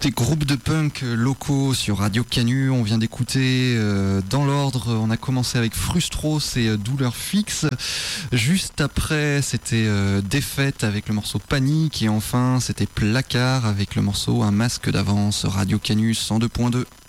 Des groupes de punk locaux sur Radio Canu. On vient d'écouter dans l'ordre. On a commencé avec Frustros et Douleur Fixe. Juste après, c'était Défaite avec le morceau Panique. Et enfin, c'était Placard avec le morceau Un masque d'avance. Radio Canu 102.2.